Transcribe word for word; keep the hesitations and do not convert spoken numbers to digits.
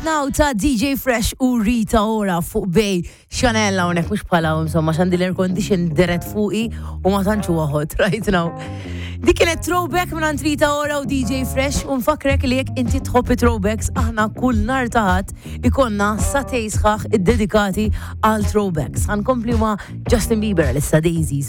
Now ta' D J Fresh u Rita Ora fuq bej Chanel hawnhekk mhux bħala insomma x'għandi l-air condition deret fuqi u ma tantx huwa hot right now. Dik kienet throwback minn Rita Ora u D J Fresh u nfakrek li jekk inti tħobbi throwbacks aħna kull nhar ta' ħadd ikonna satej sħaħ iddedikati għal throwbacks. Ħankompli ma' Justin Bieber l-issa Daisies.